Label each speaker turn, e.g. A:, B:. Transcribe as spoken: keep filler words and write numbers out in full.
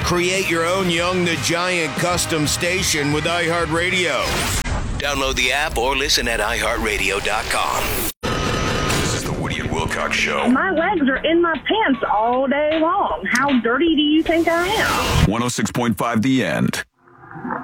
A: Create your own Young the Giant custom station with iHeartRadio. Download the app or listen at i heart radio dot com.
B: This is the Woody and Wilcox Show.
C: My legs are in my pants all day long. How dirty do you think I am?
B: one oh six point five The End.